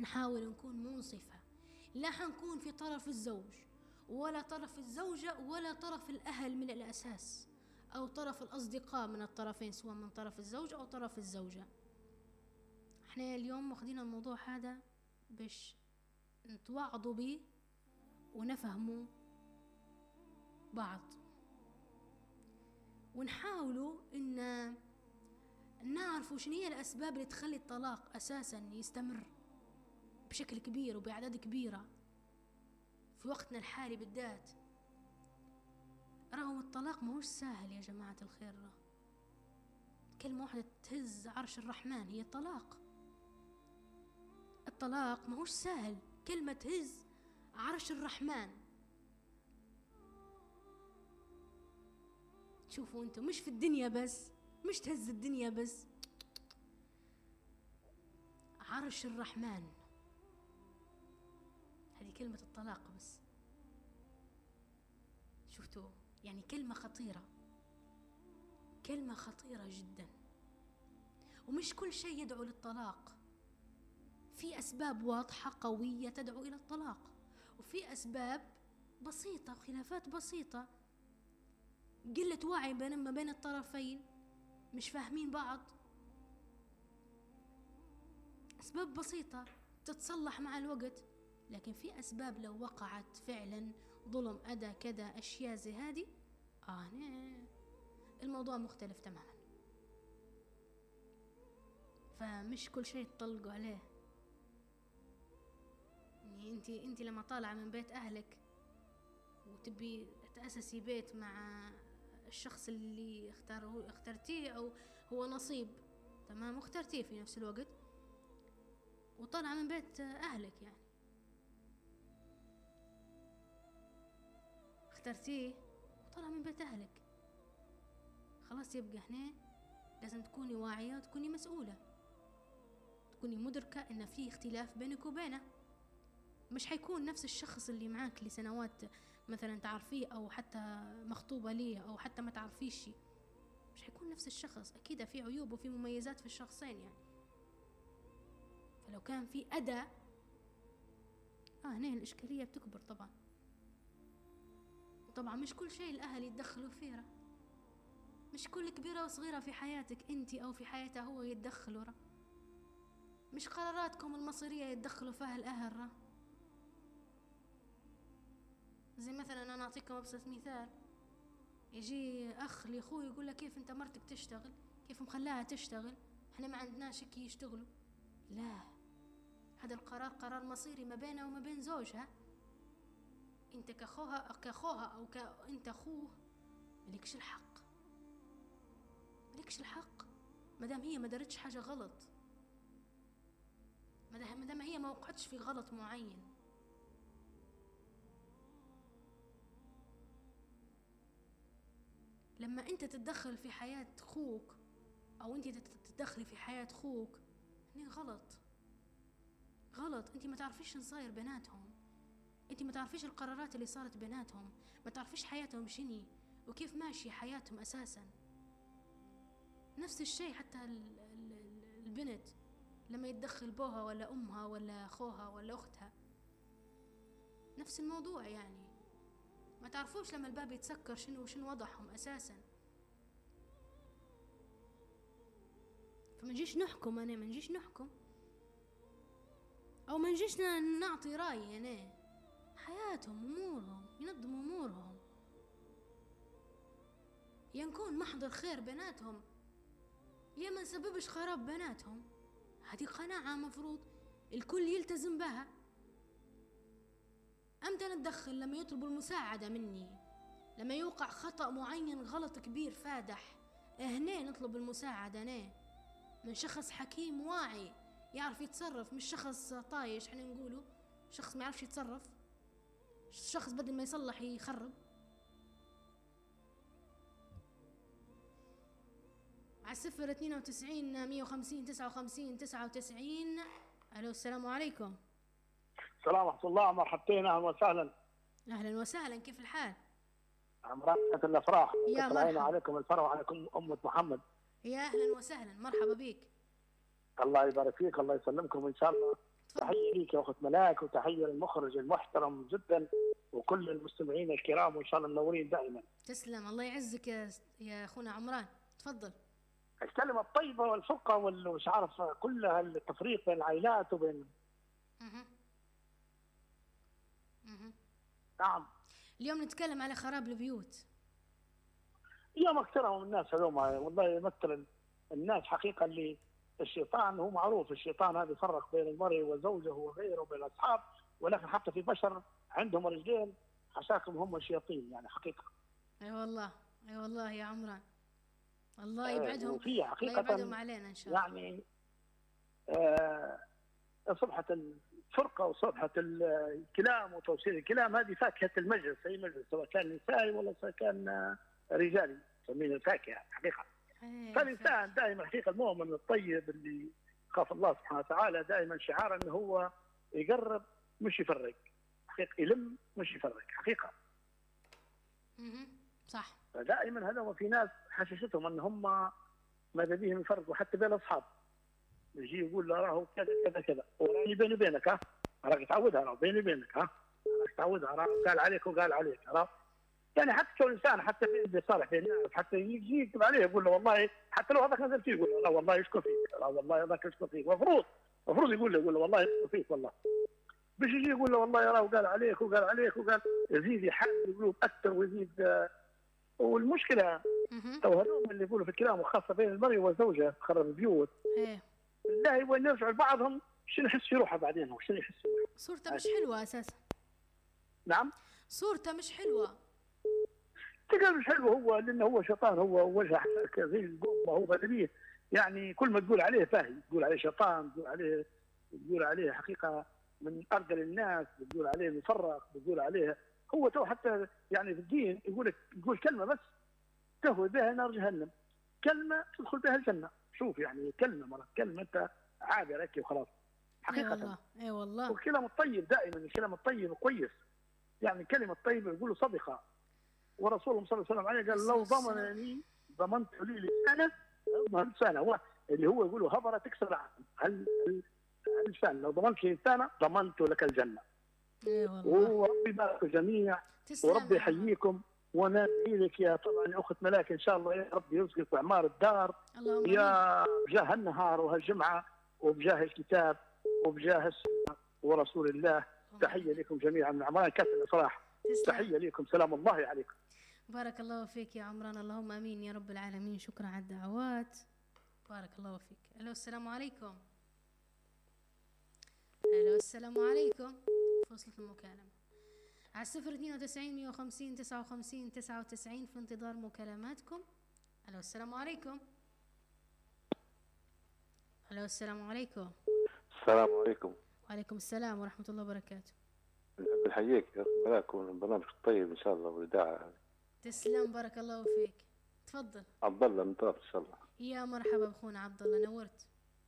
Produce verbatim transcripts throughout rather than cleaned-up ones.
نحاول نكون منصفة، لا حنكون في طرف الزوج ولا طرف الزوجة ولا طرف الأهل من الأساس، أو طرف الأصدقاء من الطرفين، سواء من طرف الزوج أو طرف الزوجة. احنا اليوم واخدين الموضوع هذا باش نتوعظوا به ونفهموا بعض، ونحاولوا ان نعرفوا شنو هي الأسباب اللي تخلي الطلاق أساسا يستمر بشكل كبير وبأعداد كبيرة في وقتنا الحالي بالذات. رغم الطلاق ماهوش سهل يا جماعة الخير، كلمة واحدة تهز عرش الرحمن هي الطلاق. الطلاق ماهوش سهل، كلمة تهز عرش الرحمن. شوفوا انتم، مش في الدنيا بس، مش تهز الدنيا بس، عرش الرحمن. هذه كلمة الطلاق بس. شفتوا يعني كلمة خطيرة، كلمة خطيرة جدا. ومش كل شيء يدعو للطلاق، في أسباب واضحة قوية تدعو إلى الطلاق، وفي أسباب بسيطة وخلافات بسيطة، قلة وعي بين ما بين الطرفين، مش فاهمين بعض، أسباب بسيطة تتصلح مع الوقت. لكن في أسباب لو وقعت فعلا ظلم، أذى، كذا، أشياء زي هذه، آه الموضوع مختلف تماما. فمش كل شيء تطلقوا عليه. يعني انت انت لما طالعة من بيت أهلك وتبي تأسسي بيت مع الشخص اللي اختاره اخترتيه أو هو نصيب، تمام، واخترتيه في نفس الوقت، وطالعة من بيت أهلك، يعني اخترتيه وطالعة من بيت أهلك، خلاص يبقى هنا لازم تكوني واعية وتكوني مسؤولة، تكوني مدركة إن في اختلاف بينك وبينه. مش حيكون نفس الشخص اللي معاك لسنوات مثلا تعرفيه، أو حتى مخطوبة ليه، أو حتى ما تعرفيش، مش حيكون نفس الشخص. أكيد في عيوب وفي مميزات في الشخصين يعني. فلو كان في أذى، آه هنا الإشكالية بتكبر طبعا. طبعا مش كل شيء الأهل يتدخلوا فيه، مش كل كبيرة وصغيرة في حياتك أنت أو في حياته هو يتدخلوا، مش قراراتكم المصيرية يتدخلوا فيها الأهل. زي مثلا أنا أعطيكم أبسط مثال، يجي أخ لأخوه يقول له كيف أنت مرتك تشتغل، كيف مخلاها تشتغل، إحنا ما عندناش كي يشتغلوا. لا، هذا القرار قرار مصيري ما بينه وما بين زوجها. أنت كأخوها أو كأخوها أو كأنت أخوه ملكش الحق، ملكش الحق مدام هي ما دارتش حاجة غلط، مدام هي ما وقعتش في غلط معين. لما انت تتدخل في حياة اخوك او انت تتدخلي في حياة اخوك، هني غلط، غلط. انت ما تعرفيش شن صاير بيناتهم، انت ما تعرفيش القرارات اللي صارت بيناتهم، ما تعرفيش حياتهم شني وكيف ماشي حياتهم اساسا. نفس الشيء حتى البنت لما يتدخل بوها ولا امها ولا اخوها ولا اختها، نفس الموضوع يعني. ما تعرفوش لما الباب يتسكر شنو وشنو وضعهم اساسا. فما نجيش نحكم، انا ما نجيش نحكم او ما نجيش نعطي راي. انا حياتهم امورهم ينظموا امورهم، يا نكون محضر خير بيناتهم يا ما نسببش خراب بيناتهم. هذه قناعة مفروض الكل يلتزم بها. أمتى نتدخل؟ لما يطلبوا المساعدة مني، لما يوقع خطأ معين، غلط كبير فادح، هنا نطلب المساعدة، هنا من شخص حكيم واعي يعرف يتصرف، مش شخص طايش احنا نقوله، شخص ما يعرفش يتصرف، شخص بدل ما يصلح يخرب. على الصفر اثنين وتسعين مية وخمسين تسعة وخمسين تسعة وتسعين. ألو، السلام عليكم. السلام ورحمة الله، مرحبتين، أهلا وسهلا. أهلا وسهلا، كيف الحال؟ عمرانة الأفراح، يا مرحبا عليكم الفرح وعليكم أمة محمد. يا أهلا وسهلا، مرحبا بك. الله يبارك فيك، الله يسلمكم إن شاء الله. تحية ليك يا أخت ملاك، وتحية للمخرج المحترم جدا وكل المستمعين الكرام، وإن شاء الله منورين دائما. تسلم، الله يعزك يا يا أخونا عمران، تفضل. الكلمة الطيبة والفرقة والمش عارف كلها التفريق بين العائلات وبين مه. مه. نعم. اليوم نتكلم على خراب البيوت. اليوم اكثرهم الناس هذوم والله يمثل الناس حقيقة اللي الشيطان هو معروف، الشيطان هذا يفرق بين المرء وزوجه وغيره وبين الأصحاب، ولكن حتى في بشر عندهم رجلين حشاكم هم الشياطين يعني حقيقة. اي أيوة والله اي أيوة والله يا عمران، الله يبعدهم وفي حقيقة الله يبعدهم علينا ان شاء الله. يعني آه صبحة الفرقة وصبحة الكلام وتوصيل الكلام هذه فاكهة المجلس، أي مجلس سواء كان نسائي ولا سواء كان رجالي نسميه الفاكهة حقيقة. فالإنسان دائما حقيقة المؤمن الطيب اللي خاف الله سبحانه وتعالى دائما شعار أنه هو يقرب مش يفرق، حقيقة يلم مش يفرق حقيقة. صح. فدائما هذا، وفي ناس حششتهم ان هم ماذا بهم يفرقوا حتى بين الاصحاب، يجي يقول له راهو كذا كذا كذا وراني بيني وبينك ها راك تعودها، راهو بيني وبينك ها راك تعودها، راهو قال عليك وقال عليك، راهو يعني حتى كل انسان حتى في صالح بين الناس حتى يجي يكتب عليه يقول له والله حتى لو هذاك نزل فيه يقول له لا والله يشكر فيك، لا والله هذاك يشكر فيك، المفروض المفروض يقول له يقول له والله يشكر فيك والله، مش يجي يقول له والله راهو قال عليك وقال عليك وقال يزيد يحل القلوب اكثر ويزيد. والمشكله تو هذول اللي يقولوا في الكلام وخاصه بين المرء والزوجه تخرب البيوت، ايه بالله وين يرجعوا لبعضهم شنو يحس في روحه بعدين، وشنو يحس في روحه. صورته مش حلوه اساسا. نعم صورته مش حلوه. تلقى مش حلوه هو لانه هو شيطان، هو وجه زي القمه، هو بدليه يعني كل ما تقول عليه فاهي، تقول عليه شيطان، تقول عليه تقول عليه حقيقه من ارذل الناس، بتقول عليه مفرق، بتقول عليه هو تو حتى يعني في الدين يقول لك يقول كلمه بس تهوي بها نار جهنم، كلمه تدخل بها الجنه، شوف يعني كلمه مرة كلمه انت عادي لك وخلاص حقيقه. اي والله اي والله. والكلام الطيب دائما الكلام الطيب كويس، يعني كلمه طيبه يقولوا صدقه، ورسول الله صلى الله عليه وسلم عليه قال لو ضمنني ضمنت لي لسانه ضمنت لسانه، اللي هو يقولوا هبره تكسر هل اللسان، لو ضمنت لي لسانه ضمنت لك الجنه. اي والله. وربي يبارك الجميع وربي يحييكم، وانا لك يا طبعا اخت ملاك ان شاء الله يا رب يرزقك باعمار الدار يا بجاه النهار وهالجمعه وبجاه الكتاب وبجاه السنه ورسول الله. تحيه لكم جميعا من عمان كاس الافراح، تحيه لكم، سلام الله عليكم. بارك الله فيك يا عمران، اللهم امين يا رب العالمين، شكرا على الدعوات، بارك الله فيك. الو السلام عليكم. الو السلام عليكم. فصلت المكالمة على صفر اثنين وتسعين مية وخمسين تسعة وخمسين تسعة وتسعين في انتظار مكالماتكم. الو السلام عليكم. الو السلام عليكم. السلام عليكم. وعليكم السلام ورحمة الله وبركاته. نحب نحييك يا اخي ملاك والبرنامج الطيب ان شاء الله والاذاعه. تسلم بارك الله فيك. تفضل. عبد الله من طرف ان شاء الله. يا مرحبا بخونا عبد الله، نورت.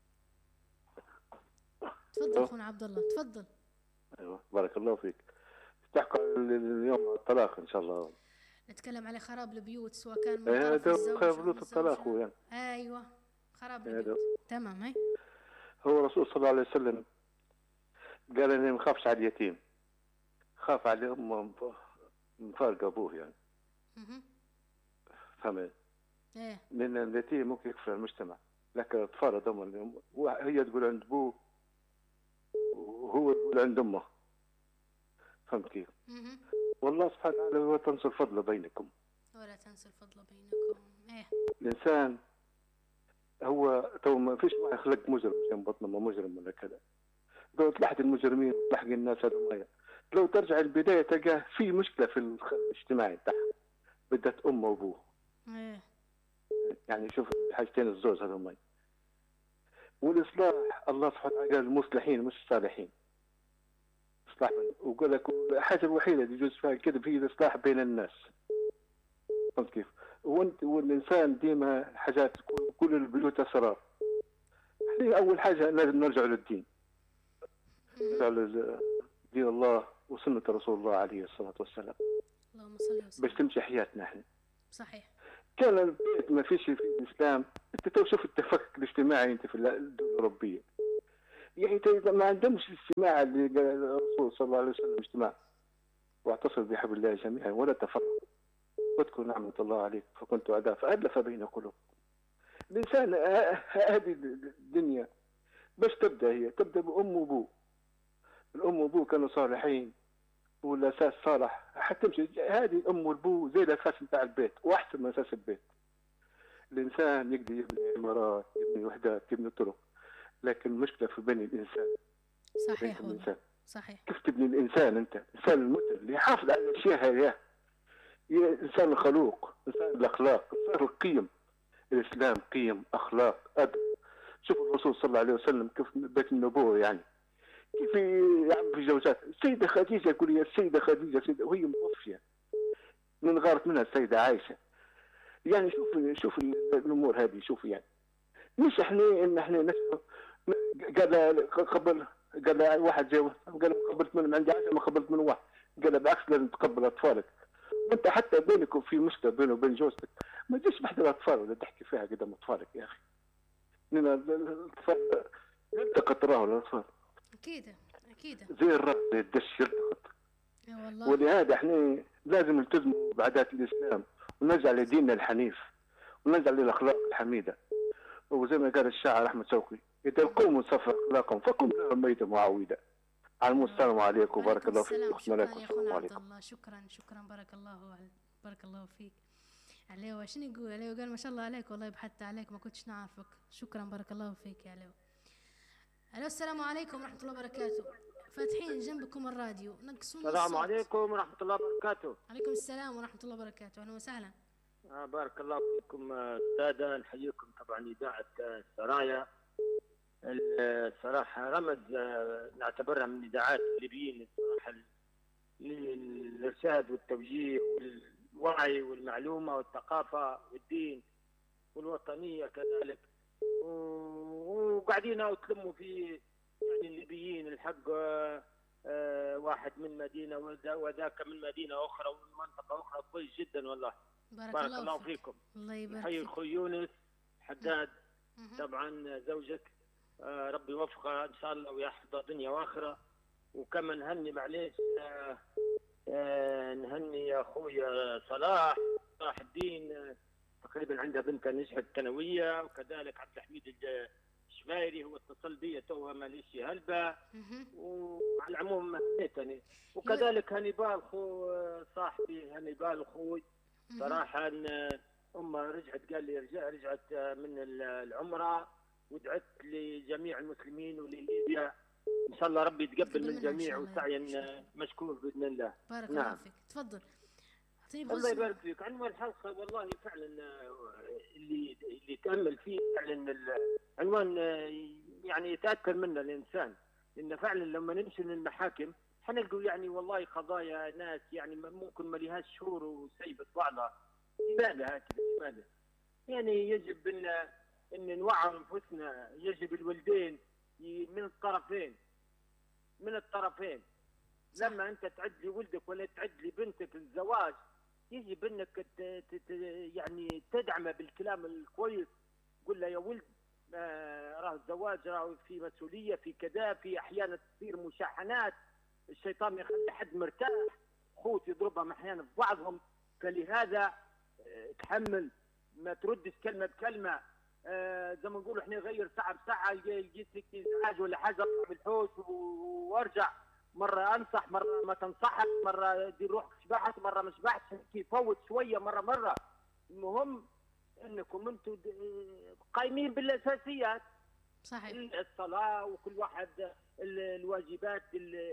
تفضل اخونا عبد الله تفضل. ايوه بارك الله فيك. تحكوا اليوم عن الطلاق ان شاء الله. نتكلم على خراب البيوت سواء كان من طرف الزوج خراب البيوت الطلاق هو يعني. ايوه خراب البيوت تمام. هي هو الرسول صلى الله عليه وسلم قال اني ما خافش على اليتيم، خاف على امه مفارقه ابوه يعني. اها فهمت؟ ايه لان اليتيم ممكن يكفر المجتمع، لكن الاطفال هذول هي تقول عند ابوه وهو يقول عند امه. فهمت كيف؟ اها والله سبحانه وتعالى هو تنسوا الفضل بينكم ولا تنسوا الفضل بينكم. ايه الانسان هو تو ما فيش واحد خلق مجرم عشان بطنه ما مجرم ولا كذا، لو تلحق المجرمين وتلحق الناس هذول لو ترجع البدايه تلقاه في مشكله في الاجتماعي تاعها بدت امه وابوه. ايه يعني شوف حاجتين الزوج هذول. والاصلاح الله سبحانه وتعالى قال المصلحين مش الصالحين. اصلاح وقال لك الحاجه الوحيده اللي يجوز فيها كذب هي الاصلاح بين الناس. فهمت كيف؟ وانت والانسان ديما حاجات كل البيوت اسرار. احنا اول حاجه لازم نرجع للدين. نرجع لدين الله وسنه رسول الله عليه الصلاه والسلام. اللهم صل وسلم. باش تمشي حياتنا احنا. صحيح. كان البيت ما فيش في الاسلام، انت تو شوف التفكك الاجتماعي انت في الدول الاوروبيه. يعني ما عندهمش الاجتماع اللي قال الرسول صلى الله عليه وسلم اجتماع واعتصم بحبل الله جميعا ولا تفرقوا واذكروا نعمة الله عليك فكنت أعداء فألف بين قلوبكم. الإنسان هذه الدنيا باش تبدأ هي تبدأ بأم وأبوه. الأم وأبوه كانوا صالحين والأساس صالح حتى تمشي هذه الأم والأبو زي الأساس نتاع البيت وأحسن من أساس البيت. الإنسان يقدر يبني عمارات يبني وحدات يبني طرق لكن المشكلة في بني الإنسان. صحيح الإنسان. صحيح. كيف تبني الإنسان أنت؟ الإنسان المثل اللي يحافظ على الأشياء هذه إنسان الخلوق إنسان الأخلاق إنسان القيم. الإسلام قيم أخلاق أدب. شوف الرسول صلى الله عليه وسلم كيف بيت النبوة يعني كيف يعمل في زوجات. السيدة خديجة يقول لي السيدة خديجة سيدة وهي متوفية من غارت منها السيدة عائشة. يعني شوف شوف الأمور هذه شوف يعني مش احنا ان احنا نسمع قال قبل قال واحد جاي قال قبلت من عندي عشرة ما قبلت من واحد قال بالعكس لازم تقبل اطفالك. وانت حتى بينك وفي مشكله بينه وبين جوزتك ما تجيش بحد الاطفال ولا تحكي فيها قدام اطفالك يا اخي. لان الاطفال يلتقط راهو الاطفال اكيد اكيد زي الراس زي الدش يلتقط. والله ولهذا احنا لازم نلتزموا بعادات الاسلام ونرجع لديننا الحنيف ونرجع للاخلاق الحميده. وزي ما قال الشاعر احمد شوقي اذا القوم صف اخلاقهم فكن لهم ميتا معاوده. على السلام عليكم وبارك الله فيك اخت ملاك. السلام عليكم. الله شكرا شكرا بارك الله بارك الله فيك. عليو شنو يقول عليو قال ما شاء الله عليك والله بحثت عليك ما كنتش نعرفك. شكرا بارك الله فيك يا عليو. الو السلام عليكم ورحمه الله وبركاته. فاتحين جنبكم الراديو نقصون السلام الصوت. عليكم ورحمه الله وبركاته. عليكم السلام ورحمه الله وبركاته. اهلا وسهلا. آه بارك الله فيكم استاذه نحييكم طبعا اذاعه السرايا. الصراحه رمز نعتبرها من اذاعات الليبيين الصراحه للارشاد والتوجيه والوعي والمعلومه والثقافه والدين والوطنيه كذلك. وقاعدين تلموا في يعني الليبيين الحق واحد من مدينه وذاك من مدينه اخرى ومن منطقه اخرى كويس جدا والله. بارك, بارك الله, الله فيك. فيكم. الله يبارك حي اخوي يونس حداد مم. طبعا زوجك آه ربي يوفقها ان شاء الله ويحفظها دنيا واخره. وكما نهني معليش آه آه نهني يا اخويا صلاح صلاح الدين آه تقريبا عندها بنتها نجحت ثانويه وكذلك عبد الحميد الشفايري هو اتصل بي توها ماليشي هلبة. وعلى العموم هنيتني وكذلك هانيبال خو صاحبي هانيبال اخوي صراحه امها رجعت قال لي رجعت من العمره ودعت لجميع المسلمين ولليبيا ان شاء الله ربي يتقبل من الجميع وسعيا مشكور باذن الله. بارك نعم. الله فيك تفضل. الله يبارك فيك. عنوان الحلقه والله فعلا اللي اللي تامل فيه فعلا العنوان يعني يتاثر منه الانسان لان فعلا لما نمشي للمحاكم حنلقوا يعني والله قضايا ناس يعني ممكن ما لهاش شهور وسيبت بعضها. لماذا هكذا؟ لماذا؟ يعني يجب ان ان نوعي انفسنا. يجب الوالدين من الطرفين من الطرفين صح. لما انت تعد لي ولدك ولا تعد لي بنتك الزواج يجب انك يعني تدعمه بالكلام الكويس. قل له يا ولد آه راه الزواج راه في مسؤوليه في كذا في احيانا تصير مشاحنات الشيطان يخلي حد مرتاح خوت يضربهم احيانا في بعضهم. فلهذا آه تحمل ما تردش كلمه بكلمه. آه زي ما نقولوا احنا نغير ساعه بساعه يجيك ازعاج ولا حاجه اطلع بالحوش وارجع. مره انصح مره ما تنصحك مره دير روحك شبعت مره ما شبعتش يفوت شويه مره مره. المهم انكم انتم قايمين بالاساسيات. صحيح. الصلاه وكل واحد الواجبات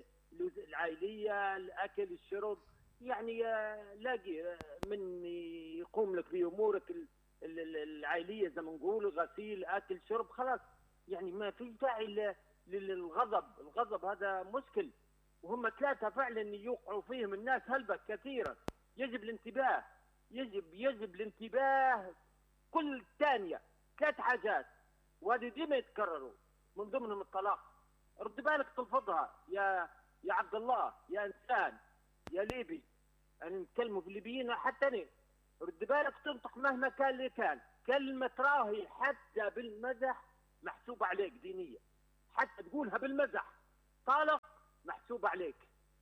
العائليه الاكل الشرب يعني لاقي من يقوم لك بامورك العائليه زي ما نقول غسيل اكل شرب خلاص. يعني ما في داعي للغضب. الغضب هذا مشكل وهم ثلاثه فعلا يوقعوا فيهم الناس هلبة كثيرا. يجب الانتباه يجب يجب الانتباه كل ثانيه ثلاث حاجات وهذه ديما يتكرروا من ضمنهم الطلاق. رد بالك تلفظها يا يا عبد الله يا انسان يا ليبي. انا نتكلموا في الليبيين حتى انا. رد بالك تنطق مهما كان اللي كان كلمه راهي حتى بالمزح محسوبه عليك دينيه حتى تقولها بالمزح طالق محسوب عليك،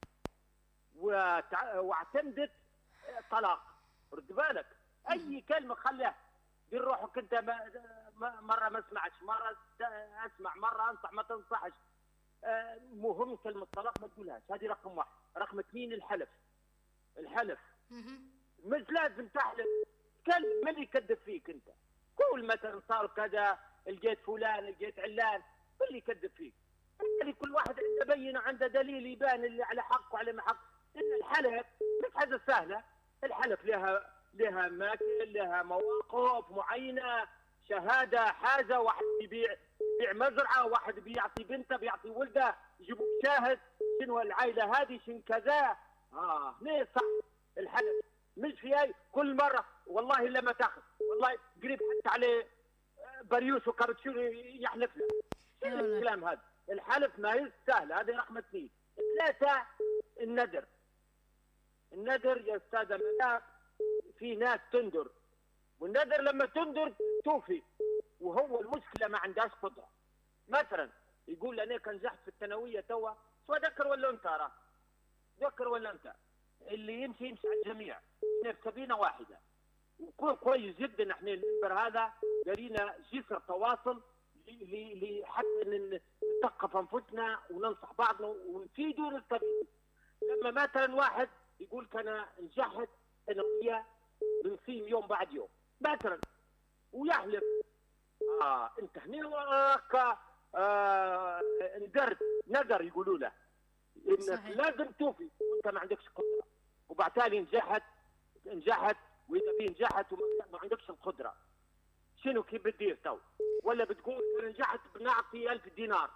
وتع... واعتمدت طلاق. رد بالك اي كلمه خليها دير روحك انت ما... مره ما اسمعش، مره اسمع، مره انصح ما تنصحش. آه مهم كلمه طلاق ما تقولهاش، هذه رقم واحد. رقم اثنين الحلف. الحلف مش لازم تحلف، كلمه من اللي يكذب فيك انت. قول مثلا صار كذا، لقيت فلان، لقيت علان، اللي يكذب فيك. يعني كل واحد عنده بينه، عنده دليل يبان اللي على حق وعلى ما حق. ان الحلف مش حاجه سهله، الحلف لها لها ماكل، لها مواقف معينه، شهاده، حاجه. واحد يبيع يبيع مزرعه، واحد بيعطي بنته، بيعطي ولده، يجيبوا شاهد شنو العائله هذه، شنو كذا. اه ليه صح الحلف مش في اي كل مره والله لما تاخذ والله قريب حتى عليه بريوس وكابتشينو يحلف له. شنو الكلام هذا؟ الحلف ما هي سهله. هذه رقم اثنين. ثلاثه الندر. الندر يا استاذه ملاك في ناس تندر، والندر لما تندر توفي، وهو المشكله ما عندهاش قدره. مثلا يقول انا كان نجحت في الثانويه توا، سواء ذكر ولا انت، راه ذكر ولا انت، اللي يمشي يمشي على الجميع. احنا في سبيله واحده، وكون كويس جدا. احنا المنبر هذا دارينا جسر تواصل حتى نثقف انفسنا وننصح بعضنا ونفيدوا ونستفيدوا. لما مثلا واحد يقول كان نجحت ثانويه بنصيم يوم بعد يوم مثلا ويحلف، اه انت هنا وراك آه ندرت ندر يقولوا له انك لازم توفي وانت ما عندكش قدره، وبعتالي نجحت نجحت واذا في نجحت وما عندكش القدره، شنو كيف بتدير تو؟ ولا بتقول نجحت بنعطي ألف دينار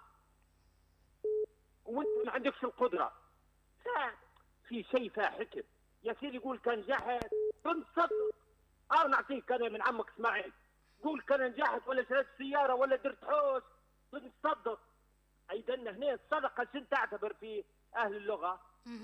وانت ما عندكش القدره. في شيء فيها حكم يا سيدي. يقول كان نجحت بنصدق، اه نعطيك انا من عمك اسماعيل، قول كان نجحت ولا شريت سياره ولا درت حوش بنصدق. ايضا هنا الصدقه شنو تعتبر في اهل اللغه؟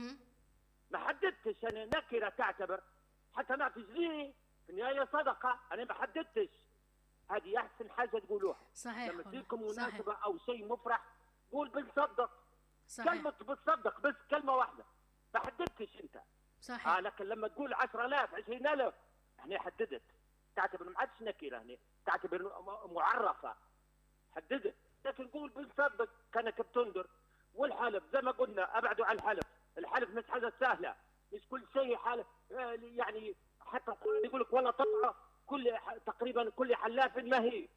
ما حددتش انا، نكره تعتبر حتى نعطي جنيه في النهايه صدقه، انا ما حددتش. هذه احسن حاجه تقولوها. صحيح. لما تجيكم مناسبه او شيء مفرح قول بنصدق. صحيح. كلمه بتصدق بس كلمه واحده، ما حددتش انت. صحيح. آه لكن لما تقول عشرة آلاف عشرين ألف هنا حددت، تعتبر ما عادش نكره، هنا تعتبر معرفه، حددت. لكن قول بنصدق كانك بتندر. والحلف زي ما قلنا ابعدوا عن الحلف. الحلف مش حاجه سهله، مش كل شيء حلف. يعني حتى القرآن يقول لك ولا تطع كل تقريبا كل حلاف مهين.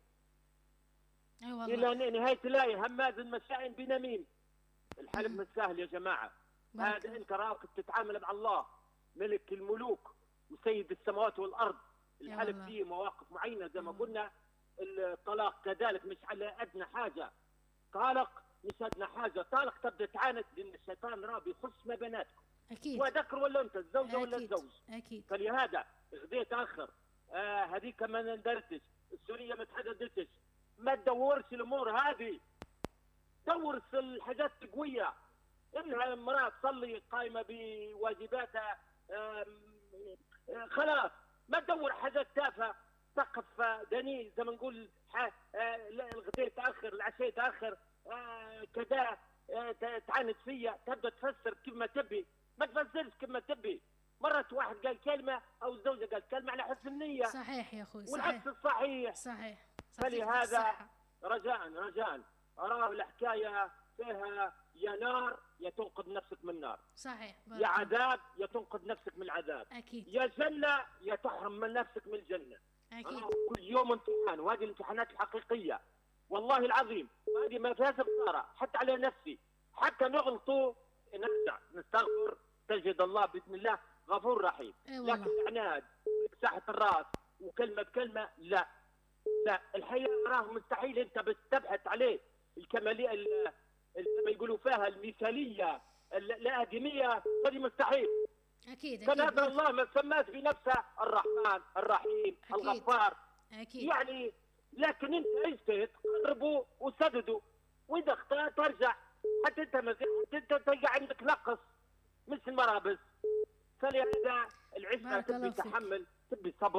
اي والله. الى نهايه الايه هماز مشاء بنميم. الحلف مش سهل يا جماعه. هذا انت راك بتتعامل مع الله ملك الملوك وسيد السماوات والارض. الحلف فيه مواقف معينه زي ما قلنا. الطلاق كذلك مش على ادنى حاجه، طالق مش ادنى حاجه، طالق تبدا تعاند لان الشيطان راه بيخش ما بيناتكم. اكيد. وذكر ولا انت الزوجه ولا الزوج. اكيد. فلهذا غديت اخر آه هذيك ما ندرتش، السوريه ما تحددتش، ما تدورش الامور هذه، دور الحاجات القويه. انها امراه تصلي قائمه بواجباتها، آه آه خلاص ما تدور حاجات تافهه تقف دني زي ما نقول. آه الغداء تاخر، العشاء تاخر، آه كذا آه تعاند فيا، تبدا تفسر كيف ما تبي، ما تفسرش كيف ما تبي. مرات واحد قال كلمه او الزوجه قالت كلمه على حسن النيه. صحيح يا اخوي. والعكس الصحيح. صحيح. فلهذا رجاء رجاء اراه الحكايه فيها يا نار يا تنقذ نفسك من النار. صحيح. يا عذاب يا تنقذ نفسك من العذاب. اكيد. يا جنه يا تحرم من نفسك من الجنه. اكيد. كل يوم امتحان، وهذه الامتحانات الحقيقيه والله العظيم، وهذه ما فيها خساره حتى على نفسي. حتى نغلطوا نرجع نستغفر تجد الله باذن الله غفور رحيم. لكن العناد مساحه الراس وكلمه بكلمه لا لا. الحياه راه مستحيل انت بس تبحث عليه الكماليه كما يقولوا فيها المثاليه الادميه، هذه مستحيل. اكيد. كان هذا الله ما سمات بنفسه الرحمن الرحيم أكيد. الغفار. اكيد. يعني لكن انت اجتهد قربوا وسددوا، واذا اخطات ترجع. حتى انت ما انت تلقى عندك نقص مش المراه بس. فلهذا العشره تبي تحمل، تبي صبر،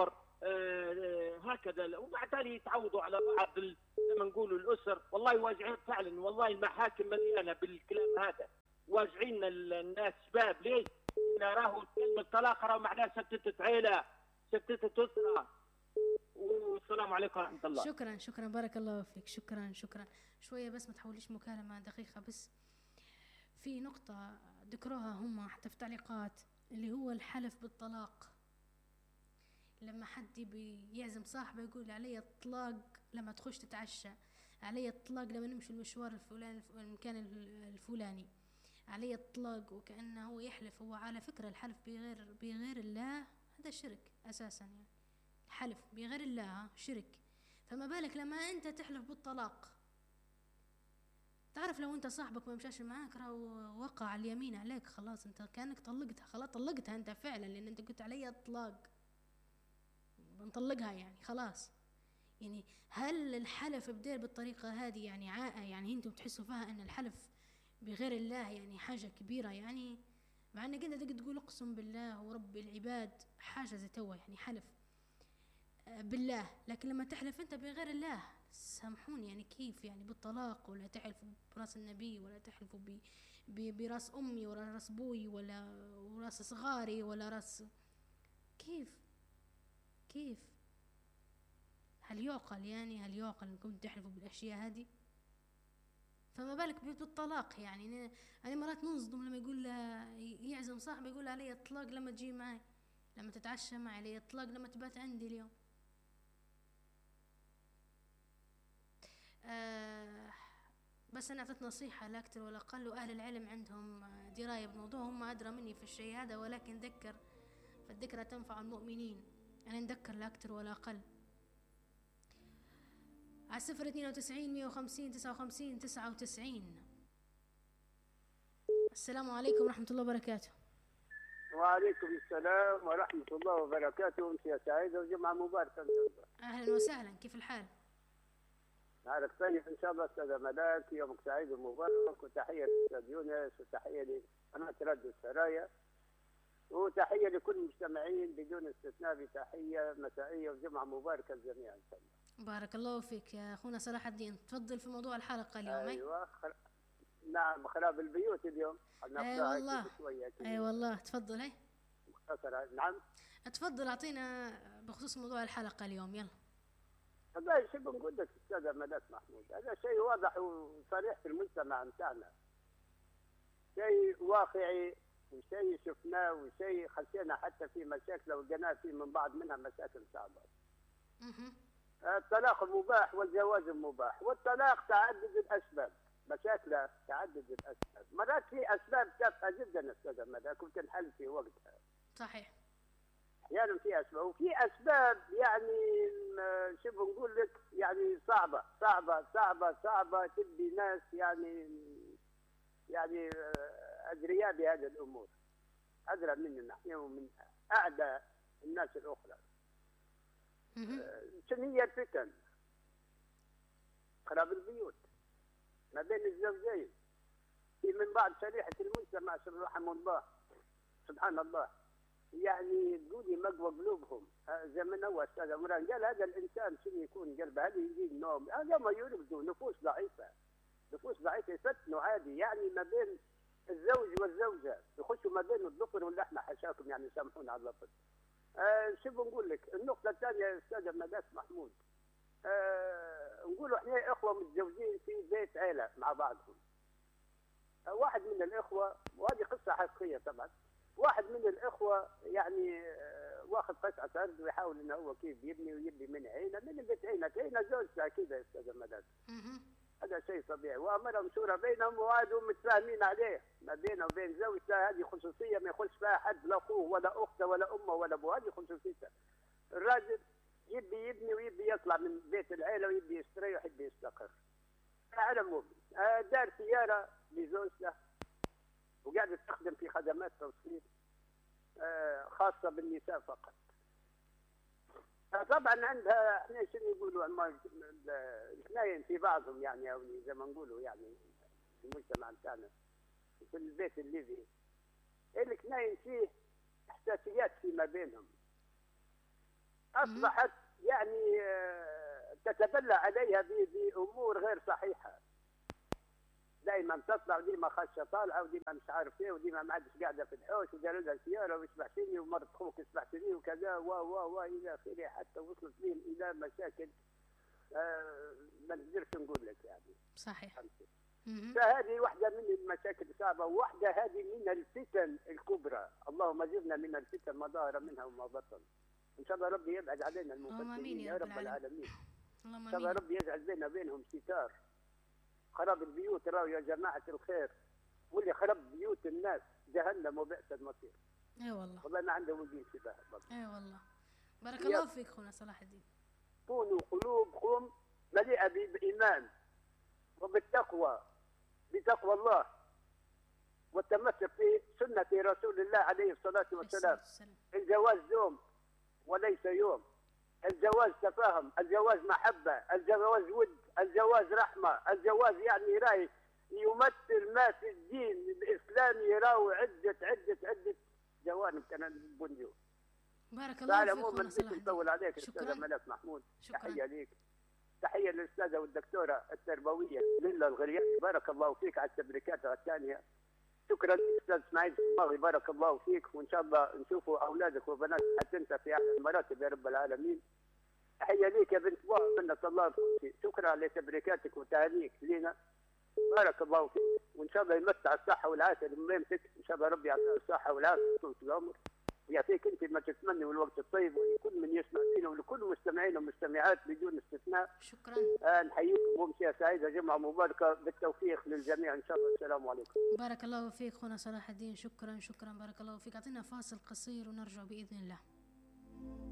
آه هكذا، وبعد تالي يتعودوا على بعض زي ما نقولوا الاسر. والله واجعين فعلا، والله المحاكم مليانه بالكلام هذا، واجعين الناس شباب. ليش؟ إن راهو كلمه طلاق راهو معناها شتتت عيله، شتتت اسره. والسلام عليكم ورحمه الله. شكرا شكرا بارك الله فيك. شكرا شكرا. شويه بس ما تحوليش مكالمه، دقيقه بس. في نقطه ذكروها هم حتى في تعليقات، اللي هو الحلف بالطلاق. لما حد بيعزم صاحبه يقول علي الطلاق لما تخش تتعشى، علي الطلاق لما نمشي المشوار الفلاني المكان الفلاني، علي الطلاق، وكأنه هو يحلف. هو على فكرة الحلف بغير بغير الله هذا شرك أساسا، يعني الحلف بغير الله شرك. فما بالك لما أنت تحلف بالطلاق؟ تعرف لو أنت صاحبك ما مشاش معاك راهو وقع اليمين عليك، خلاص أنت كأنك طلقتها، خلاص طلقتها أنت فعلا، لأن أنت قلت علي الطلاق بنطلقها يعني خلاص. يعني هل الحلف بدير بالطريقة هذه يعني عاء يعني انتم بتحسوا فيها ان الحلف بغير الله يعني حاجة كبيرة؟ يعني مع انك انت تقدر تقول اقسم بالله ورب العباد حاجة زي توا يعني حلف بالله، لكن لما تحلف انت بغير الله سامحوني يعني كيف يعني بالطلاق، ولا تحلفوا براس النبي، ولا تحلفوا براس امي ولا راس بوي ولا راس صغاري ولا راس، كيف كيف هل يعقل يعني هل يعقل انكم تحلفوا بالاشياء هذه؟ فما بالك بالطلاق. يعني انا مرات نصدم لما يقول يعزم صاحبه يقول علي الطلاق لما تجي معي، لما تتعشى معي، علي الطلاق لما تبات عندي اليوم. آه بس انا اعطيت نصيحه لا اكثر ولا اقل، واهل العلم عندهم درايه بالموضوع، هم ادرى مني في الشيء هذا، ولكن ذكر فالذكرى تنفع المؤمنين. انا نذكر لا اكثر ولا اقل. على صفر اثنين وتسعين مية وخمسين تسعة وخمسين تسعة وتسعين. السلام عليكم ورحمة الله وبركاته. وعليكم السلام ورحمة الله وبركاته. أنت يا سعيدة وجمعة مباركة. أهلا وسهلا، كيف الحال؟ نهارك طيب إن شاء الله أستاذ ملاك، يومك سعيد ومبارك، وتحية للأستاذ يونس، وتحية لقناة راديو السرايا، وتحية لكل المستمعين بدون استثناء، بتحية مسائية وجمعة مباركة للجميع إن شاء الله. بارك الله فيك يا أخونا صلاح الدين، تفضل في موضوع الحلقة اليوم. أيوة خل... نعم، خراب البيوت اليوم. أي والله أي والله تفضل. هاي مختصرة. نعم تفضل أعطينا بخصوص موضوع الحلقة اليوم يلا. هذا شيء بنقول لك أستاذ ملاك محمود، هذا شيء واضح وصريح في المجتمع بتاعنا، شيء واقعي وشيء شفناه وشيء خشينا حتى في مشاكل وجينا فيه من بعض منها مشاكل صعبة. الطلاق مباح والجواز مباح، والطلاق تعدد الأسباب، مشاكل تعدد الأسباب، مرات في أسباب تافهة جدا أستاذ ملاك وتنحل في وقتها. صحيح. أحيانا في أسباب، وفي أسباب يعني شو بنقول لك يعني صعبة صعبة صعبة صعبة تبي ناس يعني يعني أدرياء بهذه الأمور، أدرى مننا نحن ومن أعدى الناس الأخرى. شنو هي الفتن؟ خراب البيوت ما بين الزوجين، في من بعض شريحة المجتمع رحمه الله سبحان الله يعني تقولي مقوى قلوبهم. زي ما هو أستاذ عمران قال هذا الإنسان شنو يكون قلبه، هل يجي النوم؟ هذا ما يرقدوا نفوس ضعيفة، نفوس ضعيفة يفتنوا عادي يعني ما بين الزوج والزوجة، يخشوا ما بين الذكر واللحمة حشاكم يعني سامحونا على اللفظ. آه شو بنقول لك؟ النقطة الثانية يا أستاذ ملاك محمود، آه نقولوا احنا إخوة متزوجين في بيت عيلة مع بعضهم. آه واحد من الإخوة، وهذه قصة حقيقية طبعا، واحد من الإخوة يعني آه واخذ قطعة أرض ويحاول إنه هو كيف يبني ويبني من عينه، من بيت عينه عينه زوجته كذا يا أستاذ ملاك. هذا شيء طبيعي، وأمرهم شورى بينهم وقعدوا متفاهمين عليه ما بينه وبين زوجته، هذه خصوصية ما يخش فيها حد، لا أخوه ولا أخته ولا أمه ولا أبوه، هذه خصوصيته. الراجل يبي يبني ويبي يطلع من بيت العيلة ويبي يستريح ويبي يستقر. على العموم دار سيارة لزوجته وقاعدة تستخدم في خدمات توصيل خاصة بالنساء فقط. طبعا عندها احنا شنو يقولوا الكناين في بعضهم يعني، او زي ما نقولوا يعني في المجتمع بتاعنا في البيت الليبي الكناين فيه حساسيات فيما بينهم. اصبحت يعني آه، تتبلى عليها ب- بامور غير صحيحه. دائما تطلع وديما خاشه طالعه وديما مش عارف ايه وديما ما عادش قاعده في الحوش ودار لها سياره واسمحتني ومرت خوك اسمحتني وكذا و و و الى اخره، حتى وصلت بهم الى مشاكل آه ما نقدرش نقول لك يعني. صحيح. فهمتي؟ مهم. فهذه واحده من المشاكل الصعبه، وواحده هذه من الفتن الكبرى. اللهم اجرنا من الفتن ما ظهر منها وما بطن. ان شاء الله ربي يبعد علينا اللهم آمين المفسدين يا يا رب رب العالمين. العالمين. اللهم ان شاء الله امين. ربي يجعل بيننا وبينهم ستار. خراب البيوت راهو يا جماعه الخير، واللي خرب بيوت الناس جهنم وبئس المصير. اي والله. والله ما عنده وجه شبه. اي والله. بارك يا- الله فيك خونا صلاح الدين. كونوا قلوبكم مليئه بالايمان وبالتقوى، بتقوى الله والتمسك في سنه رسول الله عليه الصلاه والسلام. السلام. الجواز يوم وليس يوم، الجواز تفاهم، الجواز محبة، الجواز ود، الجواز رحمة، الجواز يعني راي يمثل ما في الدين الإسلامي، راهو عدة عدة عدة جوانب كان البنيو. بارك الله فعلى فيك العموم خونا ما صلاح نطول الدين. نطول عليك شكراً. الأستاذة ملاك محمود. شكراً. تحية ليك، تحية للأستاذة والدكتورة التربوية ليلى الغرياني، بارك الله فيك على التبريكات الثانية. شكرا استاذ اسماعيل الصماغي، بارك الله فيك، وان شاء الله نشوفوا اولادك وبناتك حتى انت في اعلى المراتب يا رب العالمين. تحيه ليك يا بنت بوع، منة الله فيك. شكرا لتبريكاتك وتهانيك لنا، بارك الله فيك، وان شاء الله يمتع الصحه والعافيه لميمتك، ان شاء الله ربي يعطيها الصحه والعافيه طول العمر، ويعطيك انت ما تتمني والوقت الطيب، ولكل من يسمع فينا ولكل مستمعين ومستمعات بدون استثناء. شكرا. آه نحييكم وامسيه سعيده، جمعه مباركه، بالتوفيق للجميع ان شاء الله. السلام عليكم. بارك الله فيك خونا صلاح الدين. شكرا شكرا. بارك الله فيك. اعطينا فاصل قصير ونرجع باذن الله.